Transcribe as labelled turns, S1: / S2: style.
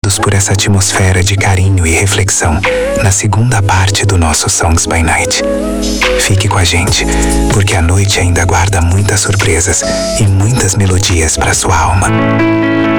S1: tocados por essa atmosfera de carinho e reflexão na segunda parte do nosso Songs by Night. Fique com a gente, porque a noite ainda guarda muitas surpresas e muitas melodias para sua alma.